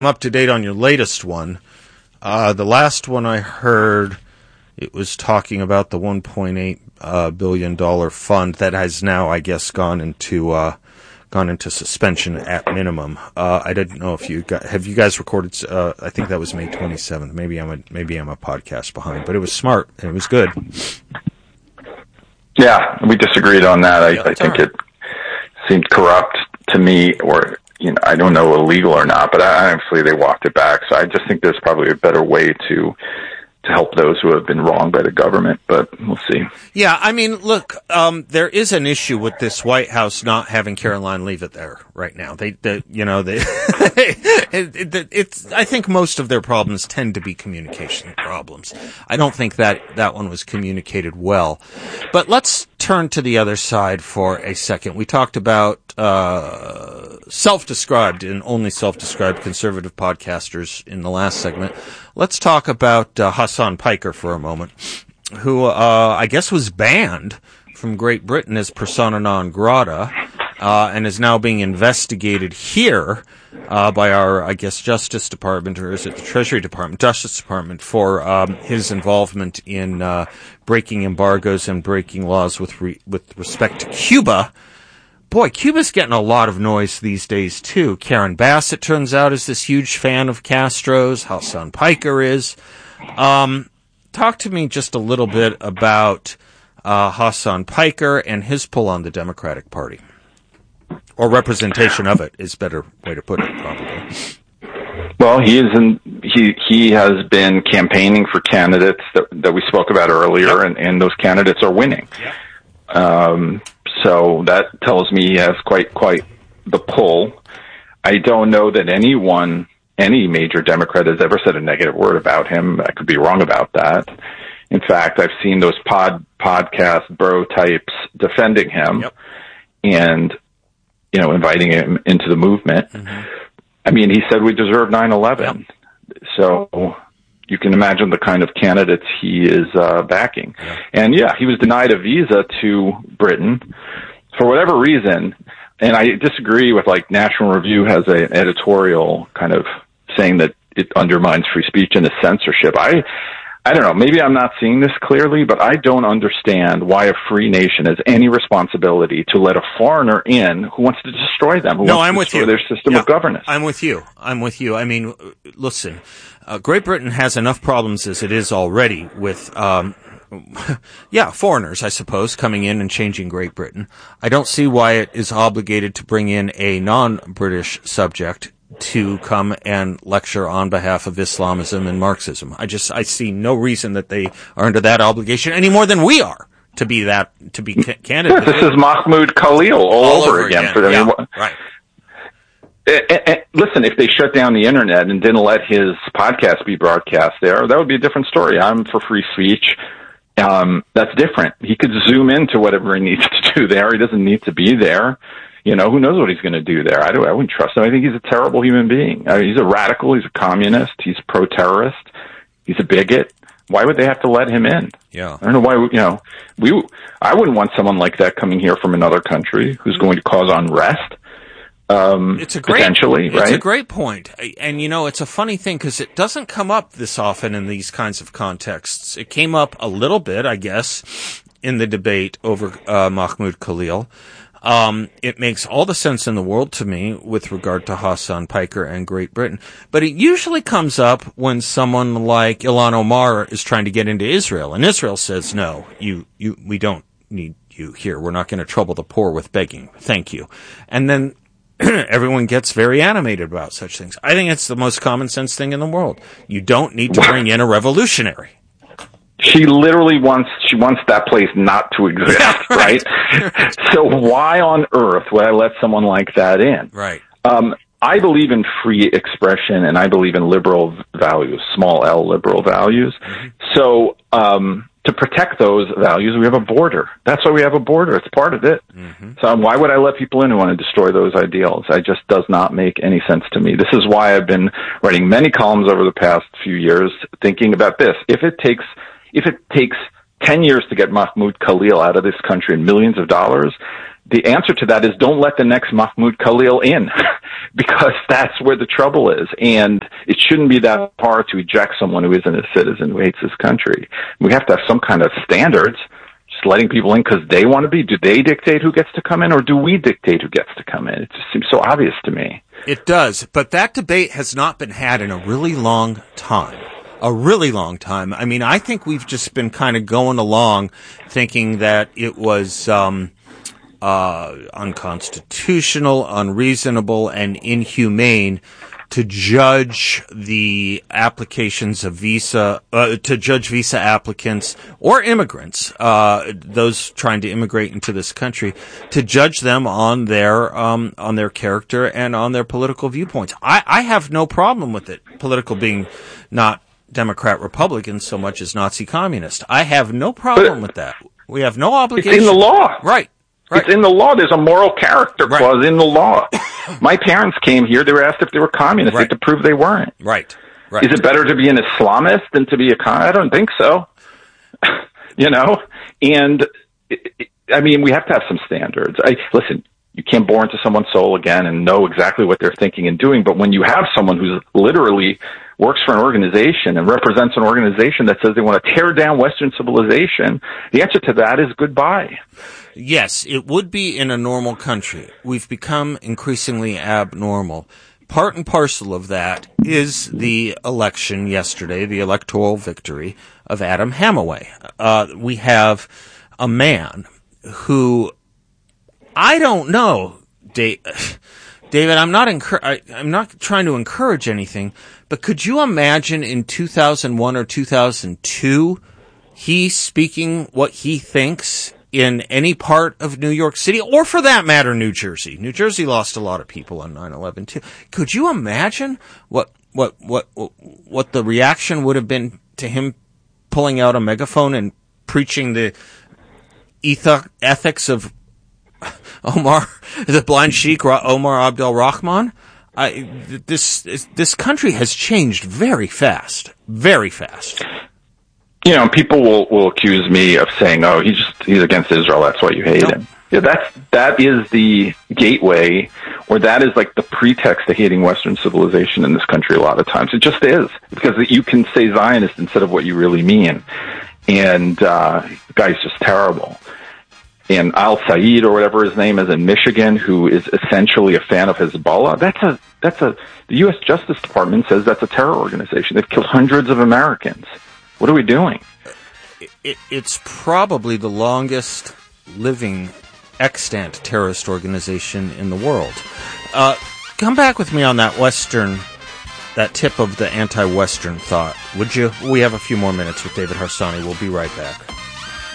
up to date on your latest one. The last one I heard, it was talking about the $1.8 billion fund that has now, I guess, gone into suspension at minimum. I didn't know if have you guys recorded? I think that was May 27th. Maybe I'm a podcast behind, but it was smart and it was good. Yeah, we disagreed on that. I think it seemed corrupt to me, or I don't know, illegal or not. But obviously they walked it back. So I just think there's probably a better way to help those who have been wronged by the government, but we'll see. Yeah, I mean, look, there is an issue with this White House not having Caroline Leavitt there right now. I think most of their problems tend to be communication problems. I don't think that one was communicated well. But let's turn to the other side for a second. We talked about self-described and only self-described conservative podcasters in the last segment. Let's talk about Hasan Piker for a moment, who I guess was banned from Great Britain as persona non grata, and is now being investigated here by our, I guess, Justice Department, or is it the Treasury Department? Justice Department, for his involvement in breaking embargoes and breaking laws with respect to Cuba. Boy, Cuba's getting a lot of noise these days, too. Karen Bass, it turns out, is this huge fan of Castro's. Hasan Piker is. Talk to me just a little bit about Hasan Piker and his pull on the Democratic Party. Or representation of it is a better way to put it, probably. Well, he has been campaigning for candidates that we spoke about earlier, yep. and those candidates are winning. Yep. So that tells me he has quite the pull. I don't know that any major Democrat has ever said a negative word about him. I could be wrong about that. In fact, I've seen those podcast bro types defending him, yep. and inviting him into the movement. Mm-hmm. I mean, he said we deserve 9/11. Yep. So you can imagine the kind of candidates he is backing. Yeah. And yeah, he was denied a visa to Britain for whatever reason. And I disagree with, National Review has an editorial kind of saying that it undermines free speech and is censorship. I don't know, maybe I'm not seeing this clearly, but I don't understand why a free nation has any responsibility to let a foreigner in who wants to destroy them, who wants to destroy their system of governance. I'm with you. I mean, listen, Great Britain has enough problems as it is already with, foreigners, I suppose, coming in and changing Great Britain. I don't see why it is obligated to bring in a non-British subject to come and lecture on behalf of Islamism and Marxism. I see no reason that they are under that obligation any more than we are to be candid. This is Mahmoud Khalil all over again. For them. Yeah, right. Listen, if they shut down the internet and didn't let his podcast be broadcast there, that would be a different story. I'm for free speech. That's different. He could zoom into whatever he needs to do there. He doesn't need to be there. Who knows what he's going to do there? I wouldn't trust him. I think he's a terrible human being. He's a radical. He's a communist. He's pro-terrorist. He's a bigot. Why would they have to let him in? Yeah. I don't know why, I wouldn't want someone like that coming here from another country who's going to cause unrest. Potentially, right? It's a great point. And, it's a funny thing because it doesn't come up this often in these kinds of contexts. It came up a little bit, I guess, in the debate over Mahmoud Khalil. It makes all the sense in the world to me with regard to Hasan Piker and Great Britain. But it usually comes up when someone like Ilhan Omar is trying to get into Israel. And Israel says, no, we don't need you here. We're not going to trouble the poor with begging. Thank you. And then everyone gets very animated about such things. I think it's the most common sense thing in the world. You don't need to bring in a revolutionary. She literally wants that place not to exist, yeah, right? So why on earth would I let someone like that in? Right. I believe in free expression, and I believe in liberal values, small L liberal values. Mm-hmm. So to protect those values, we have a border. That's why we have a border. It's part of it. Mm-hmm. So why would I let people in who want to destroy those ideals? It just does not make any sense to me. This is why I've been writing many columns over the past few years thinking about this. If it takes 10 years to get Mahmoud Khalil out of this country and millions of dollars, the answer to that is don't let the next Mahmoud Khalil in, because that's where the trouble is. And it shouldn't be that hard to eject someone who isn't a citizen, who hates this country. We have to have some kind of standards. Just letting people in because they want to be. Do they dictate who gets to come in, or do we dictate who gets to come in? It just seems so obvious to me. It does, but that debate has not been had in a really long time. A really long time. I mean, I think we've just been kind of going along thinking that it was unconstitutional, unreasonable, and inhumane to judge the applications of visa, to judge visa applicants or immigrants, those trying to immigrate into this country, to judge them on their character and on their political viewpoints. I have no problem with it. Political being not Democrat Republican so much as Nazi communist. I have no problem with that. We have no obligation. It's in the law. Right. It's in the law. There's a moral character clause in the law. My parents came here. They were asked if they were communists. They had to prove they weren't. Right. Is it better to be an Islamist than to be a communist? I don't think so. And I mean, we have to have some standards. Listen, you can't bore into someone's soul again and know exactly what they're thinking and doing. But when you have someone who's literally works for an organization and represents an organization that says they want to tear down Western civilization, the answer to that is goodbye. Yes, it would be in a normal country. We've become increasingly abnormal. Part and parcel of that is the election yesterday, the electoral victory of Adam Hamaway. We have a man who, I don't know, David, I'm not trying to encourage anything, but could you imagine in 2001 or 2002, he speaking what he thinks in any part of New York City, or for that matter, New Jersey? New Jersey lost a lot of people on 9/11 too. Could you imagine what the reaction would have been to him pulling out a megaphone and preaching the ethics of Omar, the blind sheikh, Omar Abdel Rahman? This country has changed very fast, very fast. People will accuse me of saying, "Oh, he's against Israel. That's why you hate him." Yeah, that is the gateway, or that is like the pretext to hating Western civilization in this country. A lot of times, it just is, because you can say Zionist instead of what you really mean, and the guy's just terrible. And Al Said, or whatever his name is, in Michigan, who is essentially a fan of Hezbollah, the U.S. Justice Department says that's a terror organization. They've killed hundreds of Americans. What are we doing? It's probably the longest living extant terrorist organization in the world. Come back with me on that tip of the anti-Western thought, would you? We have a few more minutes with David Harsanyi. We'll be right back.